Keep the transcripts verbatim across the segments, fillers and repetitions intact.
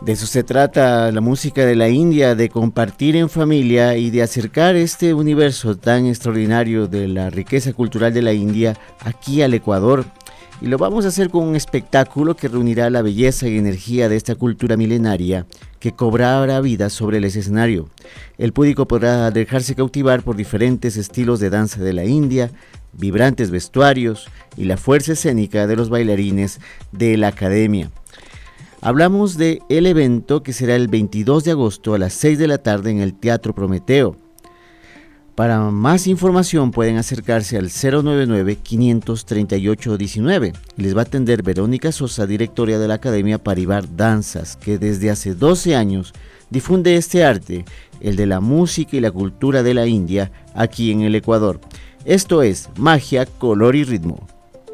De eso se trata la música de la India, de compartir en familia y de acercar este universo tan extraordinario de la riqueza cultural de la India aquí al Ecuador. Y lo vamos a hacer con un espectáculo que reunirá la belleza y energía de esta cultura milenaria que cobrará vida sobre el escenario. El público podrá dejarse cautivar por diferentes estilos de danza de la India, vibrantes vestuarios y la fuerza escénica de los bailarines de la academia. Hablamos de el evento que será el veintidós de agosto a las seis de la tarde en el Teatro Prometeo. Para más información pueden acercarse al cero nueve nueve, quinientos treinta y ocho, diecinueve y les va a atender Verónica Sosa, directora de la Academia Parivar Danzas, que desde hace doce años difunde este arte, el de la música y la cultura de la India, aquí en el Ecuador. Esto es Magia, Color y Ritmo.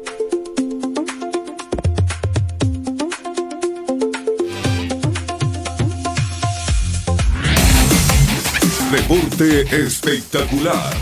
Deporte espectacular.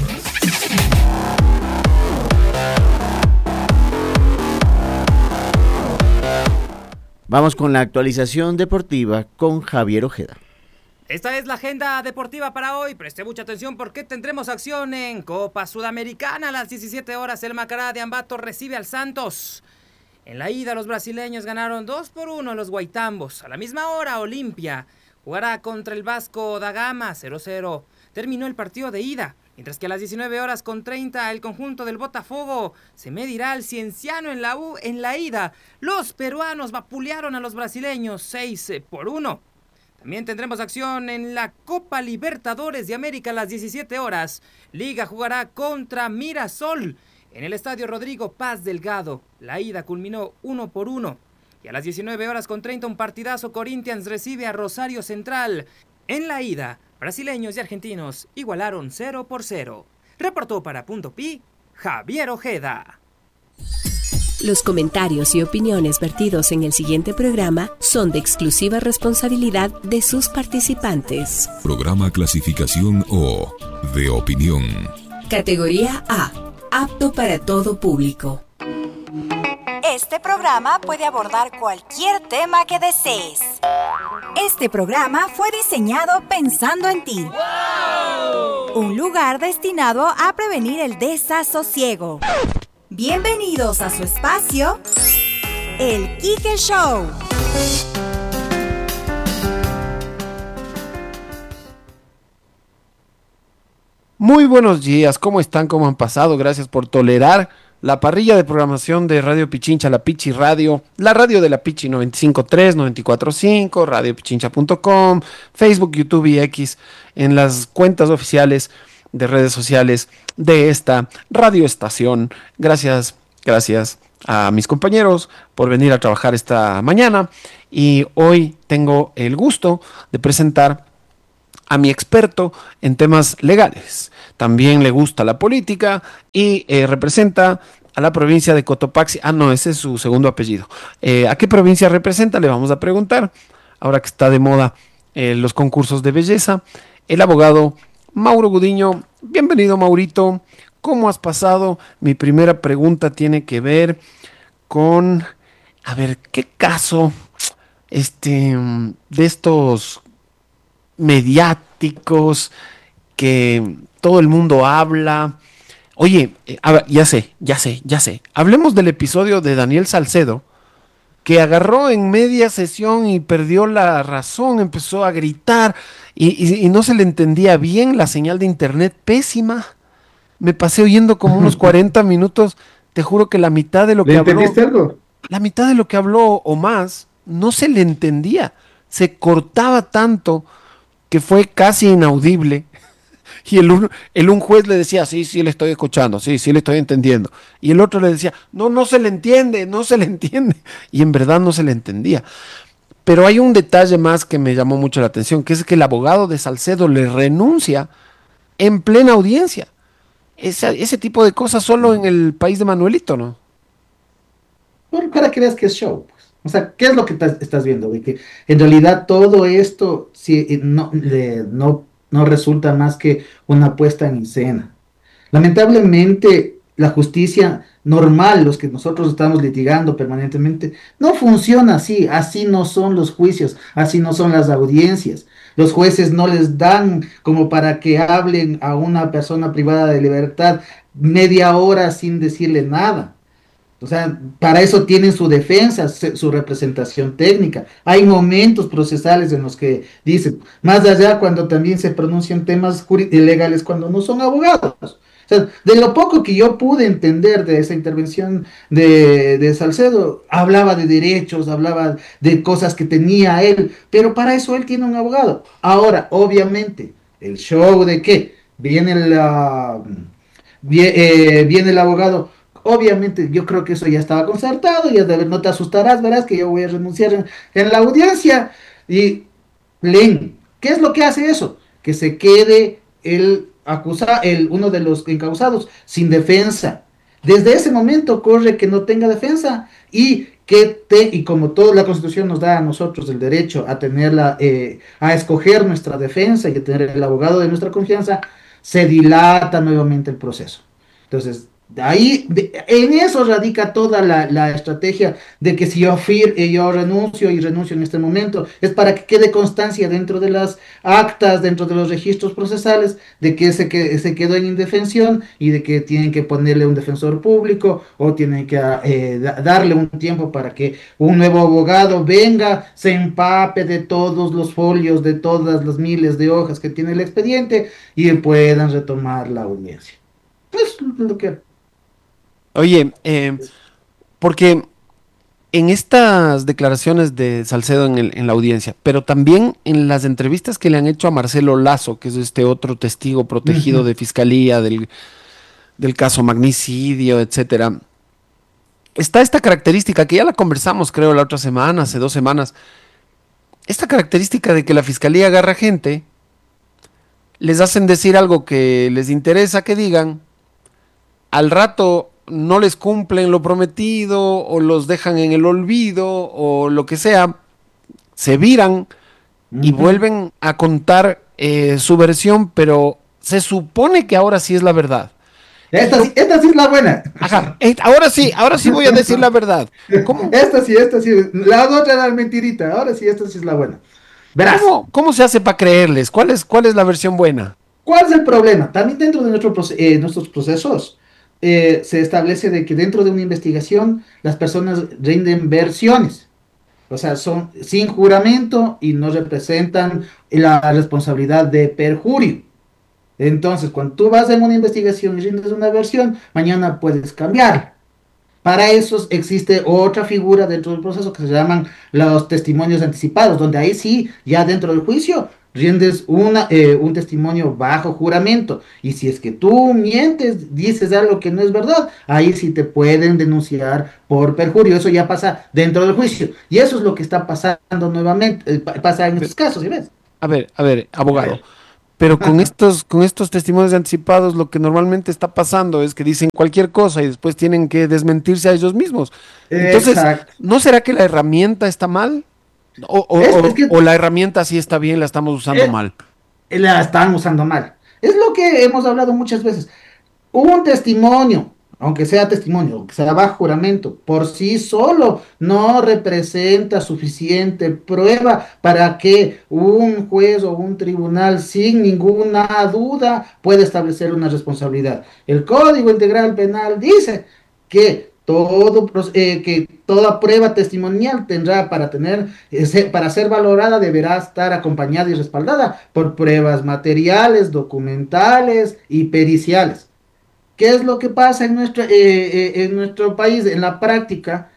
Vamos con la actualización deportiva con Javier Ojeda. Esta es la agenda deportiva para hoy. Preste mucha atención porque tendremos acción en Copa Sudamericana. A las diecisiete horas el Macará de Ambato recibe al Santos. En la ida los brasileños ganaron dos por uno a los Guaitambos. A la misma hora Olimpia jugará contra el Vasco da Gama, cero cero. Terminó el partido de ida, mientras que a las diecinueve horas con treinta el conjunto del Botafogo se medirá al Cienciano en la U en la ida. Los peruanos vapulearon a los brasileños seis por uno. También tendremos acción en la Copa Libertadores de América a las diecisiete horas. Liga jugará contra Mirasol en el Estadio Rodrigo Paz Delgado. La ida culminó uno por uno. Y a las diecinueve horas con treinta un partidazo, Corinthians recibe a Rosario Central. En la ida, brasileños y argentinos igualaron cero por cero. Reportó para Punto Pi, Javier Ojeda. Los comentarios y opiniones vertidos en el siguiente programa son de exclusiva responsabilidad de sus participantes. Programa clasificación O, de opinión. Categoría A, apto para todo público. Este programa puede abordar cualquier tema que desees. Este programa fue diseñado pensando en ti. ¡Wow! Un lugar destinado a prevenir el desasosiego. Bienvenidos a su espacio, El Quique Show. Muy buenos días, ¿cómo están? ¿Cómo han pasado? Gracias por tolerar la parrilla de programación de Radio Pichincha, la Pichi Radio, la radio de la Pichi noventa y cinco punto tres, noventa y cuatro punto cinco, radio pichincha punto com, Facebook, YouTube y X, en las cuentas oficiales de redes sociales de esta radioestación. Gracias, gracias a mis compañeros por venir a trabajar esta mañana, y hoy tengo el gusto de presentar a mi experto en temas legales. También le gusta la política y eh, representa a la provincia de Cotopaxi. Ah, no, ese es su segundo apellido. Eh, ¿A qué provincia representa? Le vamos a preguntar. Ahora que está de moda eh, los concursos de belleza. El abogado Mauro Gudiño. Bienvenido, Maurito. ¿Cómo has pasado? Mi primera pregunta tiene que ver con, a ver, ¿qué caso este, de estos mediáticos que todo el mundo habla? Oye, eh, a ver, ya sé, ya sé, ya sé. Hablemos del episodio de Daniel Salcedo, que agarró en media sesión y perdió la razón, empezó a gritar y, y, y no se le entendía bien, la señal de internet pésima. Me pasé oyendo como unos cuarenta minutos, te juro que la mitad de lo que ¿Le habló, entendiste algo? la mitad de lo que habló o más, no se le entendía. Se cortaba tanto que fue casi inaudible. Y el un, el un juez le decía, sí, sí le estoy escuchando, sí, sí le estoy entendiendo. Y el otro le decía, no, no se le entiende, no se le entiende. Y en verdad no se le entendía. Pero hay un detalle más que me llamó mucho la atención, que es que el abogado de Salcedo le renuncia en plena audiencia. Ese, ese tipo de cosas solo en el país de Manuelito, ¿no? Bueno, para que veas que es show, pues. O sea, ¿qué es lo que estás viendo? De que en realidad todo esto sí, no, le, no, no resulta más que una puesta en escena. Lamentablemente, la justicia normal, los que nosotros estamos litigando permanentemente, no funciona así, así no son los juicios, así no son las audiencias. Los jueces no les dan como para que hablen a una persona privada de libertad media hora sin decirle nada. O sea, para eso tienen su defensa, se- su representación técnica. Hay momentos procesales en los que dicen, más allá cuando también se pronuncian temas juri- legales cuando no son abogados. O sea, de lo poco que yo pude entender de esa intervención de, de Salcedo, hablaba de derechos, hablaba de cosas que tenía él, pero para eso él tiene un abogado. Ahora, obviamente, el show de que viene la, vie- eh, viene el abogado. Obviamente, yo creo que eso ya estaba concertado, ya de- no te asustarás, verás que yo voy a renunciar en, en la audiencia. Y leen, ¿qué es lo que hace eso? Que se quede el acusa, el, uno de los encausados sin defensa. Desde ese momento corre que no tenga defensa y que te, y como toda la Constitución nos da a nosotros el derecho a tenerla, eh, a escoger nuestra defensa y a tener el abogado de nuestra confianza, se dilata nuevamente el proceso. Entonces, de ahí, de- en eso radica toda la, la estrategia de que si yo, fir, eh, yo renuncio y renuncio en este momento, es para que quede constancia dentro de las actas, dentro de los registros procesales, de que se, que, se quedó en indefensión y de que tienen que ponerle un defensor público o tienen que ah, eh, da- darle un tiempo para que un nuevo abogado venga, se empape de todos los folios, de todas las miles de hojas que tiene el expediente y puedan retomar la audiencia. Pues lo que... Oye, eh, porque en estas declaraciones de Salcedo en, el- en la audiencia, pero también en las entrevistas que le han hecho a Marcelo Lazo, que es este otro testigo protegido Ujú. de fiscalía del, del caso magnicidio, etcétera, está esta característica que ya la conversamos, creo, la otra semana, hace dos semanas, esta característica de que la fiscalía agarra gente, les hacen decir algo que les interesa que digan, al rato no les cumplen lo prometido o los dejan en el olvido o lo que sea, se viran y Ujú. vuelven a contar eh, su versión, pero se supone que ahora sí es la verdad. Y Esta yo, sí, esta sí es la buena. ajá, eh, ahora sí, ahora sí voy a decir la verdad. ¿Cómo, Esta sí, esta sí. La otra era mentirita. Ahora sí, esta sí es la buena. Verás, cómo, cómo se hace para creerles? ¿Cuál es, cuál es la versión buena? ¿cuál es el problema? También dentro de nuestro proce- eh, nuestros procesos eh, se establece de que dentro de una investigación las personas rinden versiones. O sea, son sin juramento y no representan la responsabilidad de perjurio. Entonces, cuando tú vas en una investigación y rindes una versión, mañana puedes cambiar. Para eso existe otra figura dentro del proceso que se llaman los testimonios anticipados, donde ahí sí, ya dentro del juicio, rindes una, eh, un testimonio bajo juramento. Y si es que tú mientes, dices algo que no es verdad, ahí sí te pueden denunciar por perjurio. Eso ya pasa dentro del juicio. Y eso es lo que está pasando nuevamente, eh, pa- pasa en estos casos, ¿sí ves? A ver, a ver, A abogado. ver. Pero con estos, con estos testimonios anticipados, lo que normalmente está pasando es que dicen cualquier cosa y después tienen que desmentirse a ellos mismos. Entonces, Exacto. ¿no será que la herramienta está mal? O, Es, o- es o- que o la herramienta sí está bien, la estamos usando eh, mal. la están usando mal. Es lo que hemos hablado muchas veces. Un testimonio, aunque sea testimonio, aunque sea bajo juramento, por sí solo no representa suficiente prueba para que un juez o un tribunal sin ninguna duda pueda establecer una responsabilidad. El Código Integral Penal dice que todo, proce- eh, que toda prueba testimonial tendrá para tener, eh, se- para ser valorada deberá estar acompañada y respaldada por pruebas materiales, documentales y periciales. ¿Qué es lo que pasa en, nuestra, eh, eh, en nuestro país en la práctica?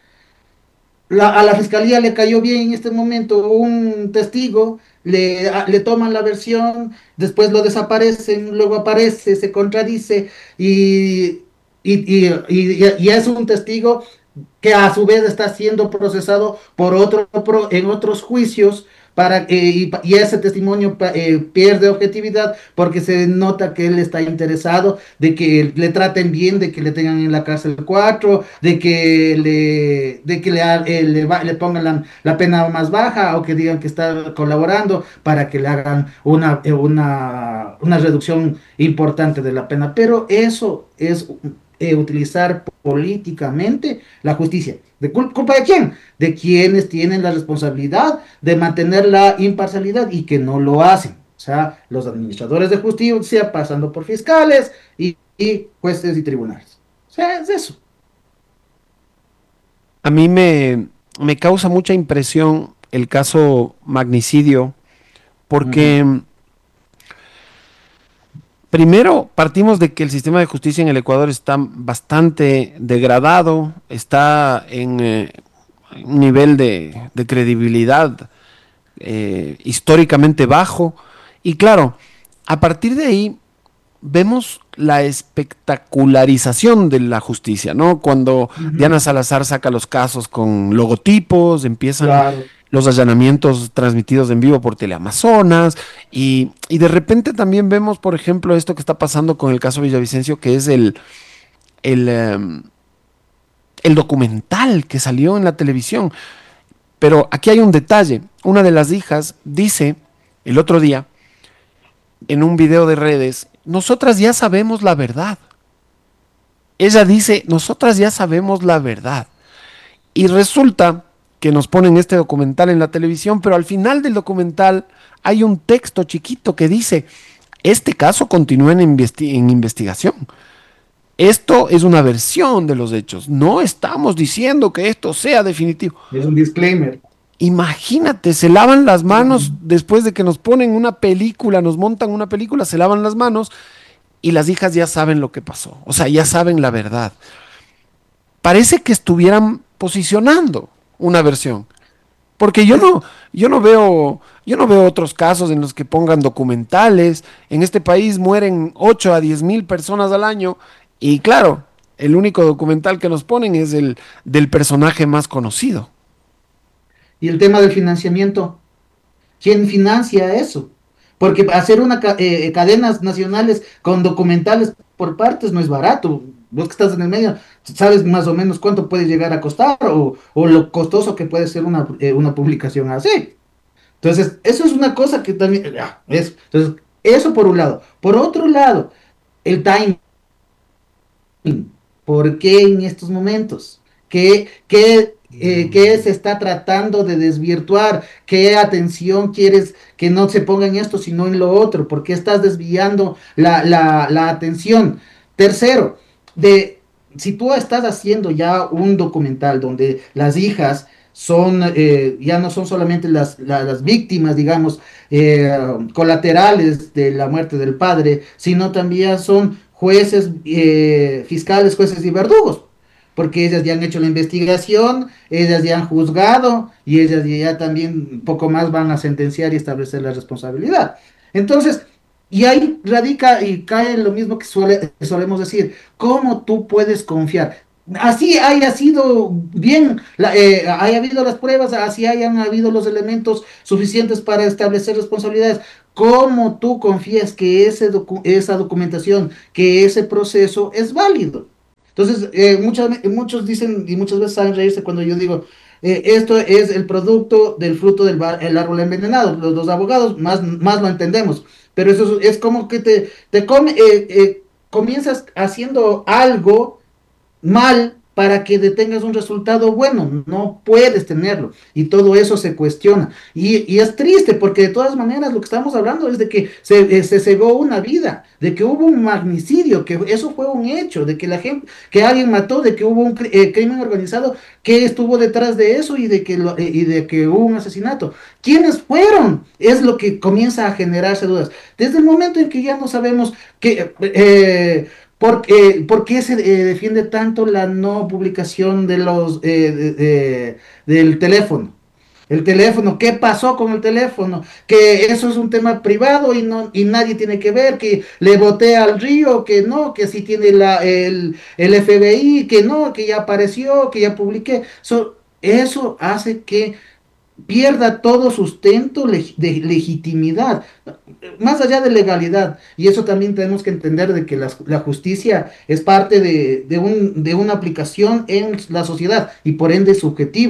La- a la fiscalía le cayó bien en este momento un testigo, le, a- le toman la versión, después lo desaparecen, luego aparece, se contradice y, y, y, y- y es un testigo que a su vez está siendo procesado por otro, pro- en otros juicios para, eh, y, pa- y ese testimonio pa- eh, pierde objetividad porque se nota que él está interesado de que le traten bien, de que le tengan en la cárcel cuatro, de que le, de que le, ha- eh, le, va- le pongan la, la pena más baja o que digan que está colaborando para que le hagan una, eh, una, una reducción importante de la pena. Pero eso es eh, utilizar políticamente la justicia. ¿De cul- culpa de quién? De quienes tienen la responsabilidad de mantener la imparcialidad y que no lo hacen. O sea, los administradores de justicia pasando por fiscales y, y jueces y tribunales. O sea, es eso. A mí me, me causa mucha impresión el caso magnicidio, Ujú. porque primero partimos de que el sistema de justicia en el Ecuador está bastante degradado, está en eh, un nivel de, de credibilidad eh, históricamente bajo, y claro, a partir de ahí vemos la espectacularización de la justicia, ¿no? Cuando Ujú. Diana Salazar saca los casos con logotipos, empiezan Claro. los allanamientos transmitidos en vivo por Teleamazonas y, y de repente también vemos, por ejemplo, esto que está pasando con el caso Villavicencio, que es el, el, em, el documental que salió en la televisión. Pero aquí hay un detalle. Una de las hijas dice el otro día en un video de redes, nosotras ya sabemos la verdad. Ella dice, nosotras ya sabemos la verdad. Y resulta que nos ponen este documental en la televisión, pero al final del documental hay un texto chiquito que dice, este caso continúa en, investi en investigación. Esto es una versión de los hechos. No estamos diciendo que esto sea definitivo. Es un disclaimer. Imagínate, se lavan las manos después de que nos ponen una película, nos montan una película, se lavan las manos y las hijas ya saben lo que pasó. O sea, ya saben la verdad. Parece que estuvieran posicionando una versión. Porque yo no, yo no veo, yo no veo otros casos en los que pongan documentales. En este país mueren ocho a diez mil personas al año y claro, el único documental que nos ponen es el del personaje más conocido. Y el tema del financiamiento. ¿Quién financia eso? Porque hacer una ca- eh, cadenas nacionales con documentales por partes no es barato. Vos que estás en el medio, sabes más o menos cuánto puede llegar a costar o, o lo costoso que puede ser una, eh, una publicación así. Entonces, eso es una cosa que también, ah, es, entonces, eso por un lado. Por otro lado, el timing. ¿Por qué en estos momentos? ¿Qué, qué, eh, qué se está tratando de desvirtuar? ¿Qué atención quieres que no se ponga en esto, sino en lo otro? ¿Por qué estás desviando la, la, la atención? Tercero, de, si tú estás haciendo ya un documental donde las hijas son, eh, ya no son solamente las, la- las víctimas, digamos, eh, colaterales de la muerte del padre, sino también son jueces, eh, fiscales, jueces y verdugos, porque ellas ya han hecho la investigación, ellas ya han juzgado y ellas ya también poco más van a sentenciar y establecer la responsabilidad. Entonces, y ahí radica y cae en lo mismo que suele, solemos decir, ¿cómo tú puedes confiar? Así haya sido bien, la, eh, haya habido las pruebas, así hayan habido los elementos suficientes para establecer responsabilidades. ¿Cómo tú confías que ese docu esa documentación, que ese proceso es válido? Entonces, eh, muchas, muchos dicen y muchas veces saben reírse cuando yo digo, eh, esto es el producto del fruto del bar- el árbol envenenado. Los, los abogados más, más lo entendemos, pero eso es, es como que te, te come, eh, eh, comienzas haciendo algo mal para que detengas un resultado bueno. No puedes tenerlo. Y todo eso se cuestiona. Y, y es triste porque de todas maneras lo que estamos hablando es de que se, eh, se cegó una vida, de que hubo un magnicidio, que eso fue un hecho, de que la gente, que alguien mató, de que hubo un cri- eh, crimen organizado que estuvo detrás de eso y de que, lo- eh, y de que hubo un asesinato. ¿Quiénes fueron? Es lo que comienza a generarse dudas. Desde el momento en que ya no sabemos que... eh, ¿Por, eh, ¿por qué se eh, defiende tanto la no publicación de los, eh, de- de- del teléfono? El teléfono, ¿qué pasó con el teléfono? Que eso es un tema privado y, no, y nadie tiene que ver, que le boté al río, que no, que sí tiene la, el, el F B I, que no, que ya apareció, que ya publiqué. So, eso hace que pierda todo sustento leg- de legitimidad, más allá de legalidad. Y eso también tenemos que entender de que la, la justicia es parte de, de un, de una aplicación en la sociedad y por ende subjetivo.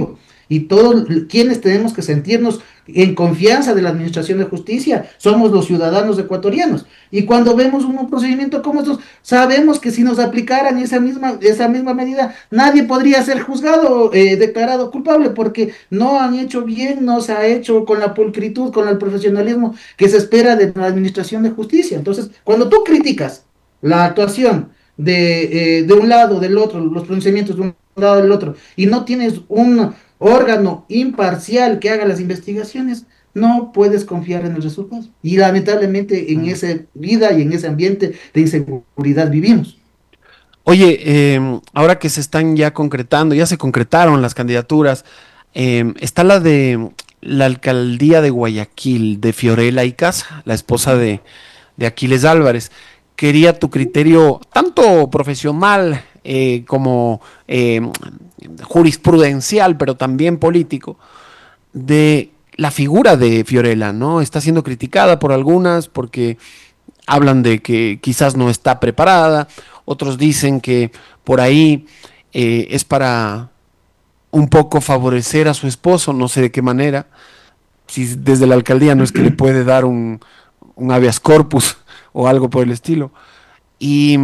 Y todos quienes tenemos que sentirnos en confianza de la administración de justicia somos los ciudadanos ecuatorianos. Y cuando vemos un procedimiento como estos, sabemos que si nos aplicaran esa misma, esa misma medida, nadie podría ser juzgado, eh, declarado culpable, porque no han hecho bien, no se ha hecho con la pulcritud, con el profesionalismo que se espera de la administración de justicia. Entonces, cuando tú criticas la actuación de, eh, de un lado, del otro, los pronunciamientos de un lado, del otro, y no tienes un órgano imparcial que haga las investigaciones, no puedes confiar en el resultado. Y lamentablemente en esa vida y en ese ambiente de inseguridad vivimos. Oye, eh, ahora que se están ya concretando, ya se concretaron las candidaturas, eh, está la de la alcaldía de Guayaquil, de Fiorella Icaza, la esposa de, de Aquiles Álvarez. Quería tu criterio, tanto profesional eh, como eh, jurisprudencial, pero también político, de la figura de Fiorella, ¿no? Está siendo criticada por algunas porque hablan de que quizás no está preparada, otros dicen que por ahí eh, es para un poco favorecer a su esposo, no sé de qué manera, si desde la alcaldía no es que le puede dar un, un habeas corpus o algo por el estilo. Y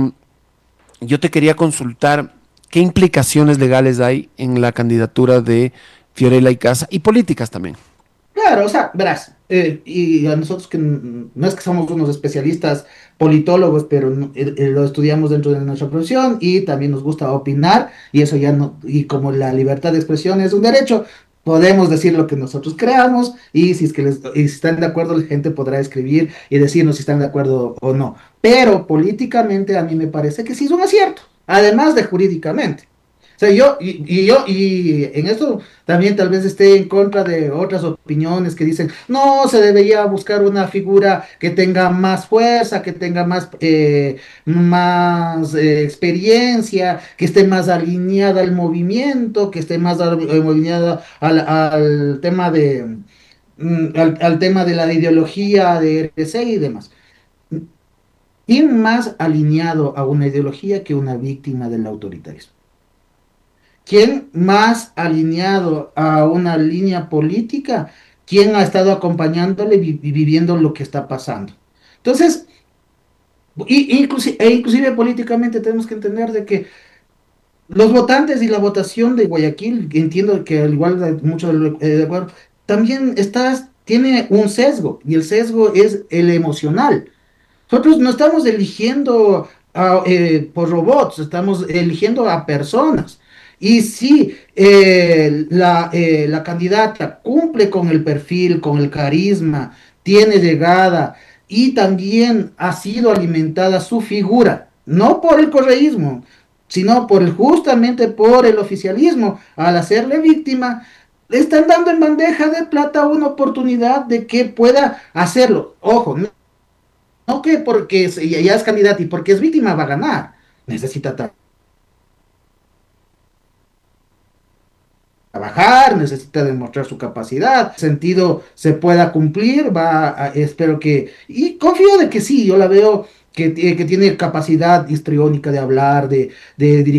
yo te quería consultar qué implicaciones legales hay en la candidatura de Fiorella Icaza y políticas también. Claro, o sea, verás, eh, y a nosotros que n- no es que somos unos especialistas politólogos, pero no- eh, eh, lo estudiamos dentro de nuestra profesión y también nos gusta opinar, y eso ya no, y como la libertad de expresión es un derecho, podemos decir lo que nosotros creamos, y si es que les, y si están de acuerdo, la gente podrá escribir y decirnos si están de acuerdo o no. Pero políticamente a mí me parece que sí es un acierto, además de jurídicamente. O sea, yo, y, y yo, y en esto también tal vez esté en contra de otras opiniones que dicen, no, se debería buscar una figura que tenga más fuerza, que tenga más, eh, más eh, experiencia, que esté más alineada al movimiento, que esté más al- eh, alineada al, al tema de, mm, al, al tema de la ideología de R C y demás. ¿Quién más alineado a una ideología que una víctima del autoritarismo? ¿Quién más alineado a una línea política? ¿Quién ha estado acompañándole y viviendo lo que está pasando? Entonces, y, inclusive, e inclusive políticamente tenemos que entender de que los votantes y la votación de Guayaquil, entiendo que al igual de muchos eh, de acuerdo, también está, tiene un sesgo, y el sesgo es el emocional. Nosotros no estamos eligiendo a, eh, por robots, estamos eligiendo a personas. Y si eh, la, eh, la candidata cumple con el perfil, con el carisma, tiene llegada y también ha sido alimentada su figura, no por el correísmo, sino por el, justamente por el oficialismo, al hacerle víctima, le están dando en bandeja de plata una oportunidad de que pueda hacerlo. Ojo, no no que porque es- ya ya es candidata y porque es víctima va a ganar. Necesita tra- trabajar, necesita demostrar su capacidad, sentido se pueda cumplir, va a- espero que, y confío de que sí, yo la veo que, tie- que tiene capacidad histriónica de hablar, de, de dirigir